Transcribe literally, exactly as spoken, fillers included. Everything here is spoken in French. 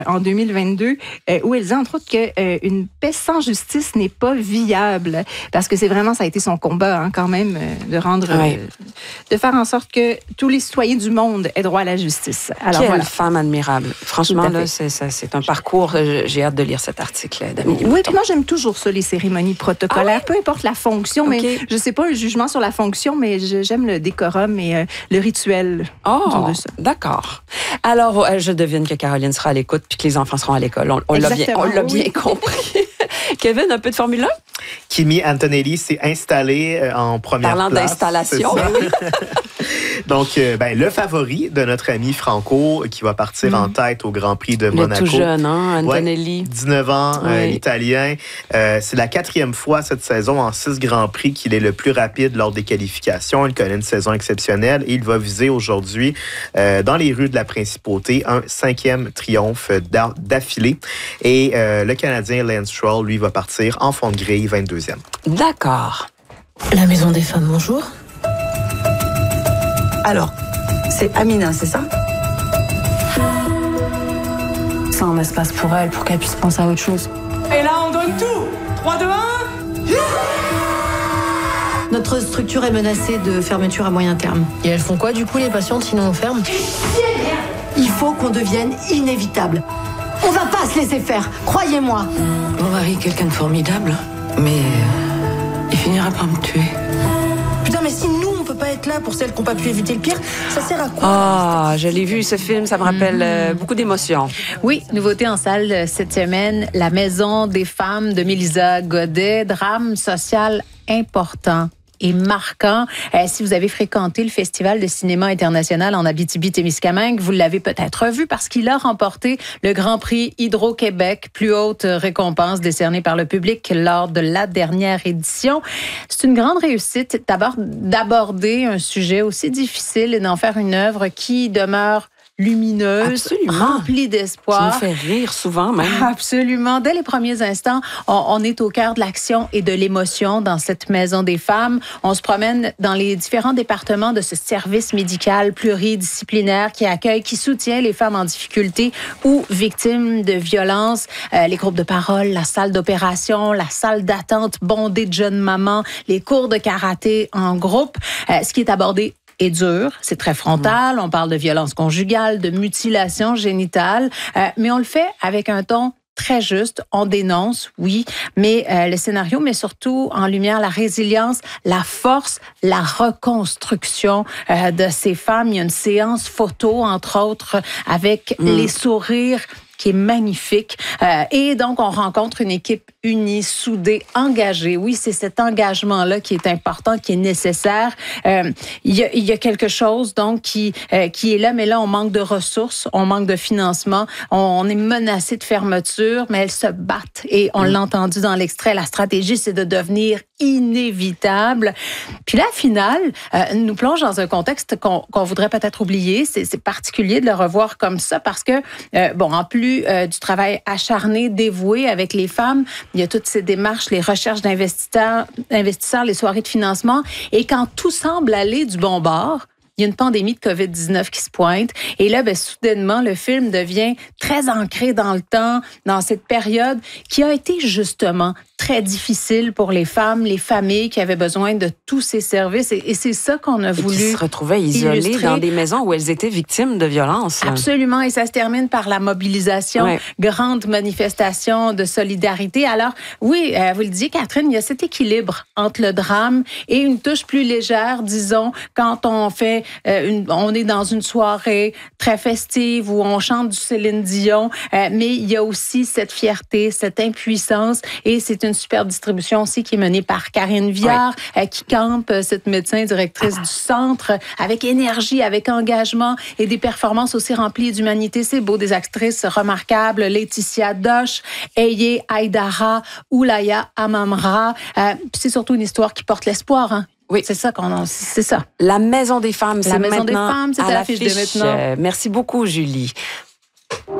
en deux mille vingt-deux, euh, où elle disait entre autres qu'une euh, paix sans justice n'est pas viable, parce que c'est vraiment, ça a été son combat hein, quand même, euh, de rendre, oui. euh, de faire en sorte que tous les citoyens du monde aient droit à la justice. Alors, Quelle voilà. femme admirable. Franchement, là, c'est, c'est un parcours, j'ai hâte de lire cet article d'Amélie Oui, puis moi j'aime toujours ça, les cérémonies protocolaires, ah, oui? Peu importe la fonction, okay. mais je sais pas un jugement sur la fonction, mais j'aime le décorum et euh, le rituel oh, autour de ça. D'accord. Alors, euh, je devine que Caroline sera à l'écoute puis que les enfants seront à l'école. On, on l'a bien, on l'a bien oui. compris. Kevin, un peu de Formule un? Kimi Antonelli s'est installé en première Parlant place. Parlant d'installation. Donc, euh, ben, le favori de notre ami Franco, qui va partir mmh. en tête au Grand Prix de le Monaco. Le tout jeune, hein, Antonelli. Ouais, dix-neuf ans, oui. euh, l'Italien. Euh, c'est la quatrième fois cette saison en six Grands Prix qu'il est le plus rapide lors des qualifications. Il connaît une saison exceptionnelle et il va viser aujourd'hui, euh, dans les rues de la Principauté, un cinquième triomphe d'affilée. Et euh, le Canadien Lance Stroll, lui, va partir en fond de grille, vingt-deuxième. D'accord. La Maison des Femmes, bonjour. Alors, c'est Amina, c'est ça? C'est un espace pour elle, pour qu'elle puisse penser à autre chose. Et là, on donne tout. trois, deux, un. Notre structure est menacée de fermeture à moyen terme. Et elles font quoi, du coup, les patientes, sinon on ferme? Il faut qu'on devienne inévitable. On va pas se laisser faire, croyez-moi. Mon mari est quelqu'un de formidable, mais euh, il finira par me tuer. Putain, mais si nous, on peut pas être là pour celles qui n'ont pas pu éviter le pire, ça sert à quoi? Ah, je l'ai vu, ce film, ça me rappelle mmh. euh, beaucoup d'émotions. Oui, nouveauté en salle cette semaine, La Maison des Femmes de Mélisa Godet, drame social important et marquant. Euh, si vous avez fréquenté le Festival de cinéma international en Abitibi-Témiscamingue, vous l'avez peut-être vu parce qu'il a remporté le Grand Prix Hydro-Québec, plus haute récompense décernée par le public lors de la dernière édition. C'est une grande réussite d'abord d'aborder un sujet aussi difficile et d'en faire une œuvre qui demeure lumineuse, absolument. Remplie d'espoir. Qui nous fait rire souvent même. Absolument. Dès les premiers instants, on, on est au cœur de l'action et de l'émotion dans cette Maison des Femmes. On se promène dans les différents départements de ce service médical pluridisciplinaire qui accueille, qui soutient les femmes en difficulté ou victimes de violences. Euh, les groupes de parole, la salle d'opération, la salle d'attente bondée de jeunes mamans, les cours de karaté en groupe. Euh, ce qui est abordé est dur, c'est très frontal, on parle de violence conjugale, de mutilation génitale, euh, mais on le fait avec un ton très juste, on dénonce, oui, mais euh, le scénario met surtout en lumière la résilience, la force, la reconstruction euh, de ces femmes. Il y a une séance photo, entre autres, avec mmh. les sourires qui est magnifique. Euh, et donc, on rencontre une équipe unie, soudée, engagée. Oui, c'est cet engagement-là qui est important, qui est nécessaire. Euh, il y a, il y a quelque chose, donc, qui, euh, qui est là, mais là, on manque de ressources, on manque de financement, on, on est menacé de fermeture, mais elles se battent. Et on mmh. l'a entendu dans l'extrait, la stratégie, c'est de devenir inévitable. Puis la finale euh, nous plonge dans un contexte qu'on, qu'on voudrait peut-être oublier. C'est, c'est particulier de le revoir comme ça parce que, euh, bon, en plus Euh, du travail acharné, dévoué avec les femmes. Il y a toutes ces démarches, les recherches d'investisseurs, investisseurs, les soirées de financement. Et quand tout semble aller du bon bord, il y a une pandémie de covid dix-neuf qui se pointe. Et là, ben, soudainement, le film devient très ancré dans le temps, dans cette période qui a été justement très difficile pour les femmes, les familles qui avaient besoin de tous ces services. Et, et c'est ça qu'on a voulu et qui se retrouvaient isolées illustrer. Dans des maisons où elles étaient victimes de violences. Absolument. Et ça se termine par la mobilisation, ouais. grande manifestation de solidarité. Alors, oui, euh, vous le disiez, Catherine, il y a cet équilibre entre le drame et une touche plus légère, disons, quand on fait, euh, une, on est dans une soirée très festive où on chante du Céline Dion, euh, mais il y a aussi cette fierté, cette impuissance, et c'est une super distribution aussi qui est menée par Karine Viard, ouais. euh, qui campe, cette médecin directrice ah. du centre, avec énergie, avec engagement et des performances aussi remplies d'humanité. C'est beau, des actrices remarquables, Laetitia Doche, Eye Aïdara, Oulaya Amamra. Euh, c'est surtout une histoire qui porte l'espoir, hein. Oui, c'est ça qu'on a, c'est ça. La Maison des Femmes, c'est La Maison maintenant des Femmes, c'est à l'affiche de maintenant. Euh, merci beaucoup, Julie.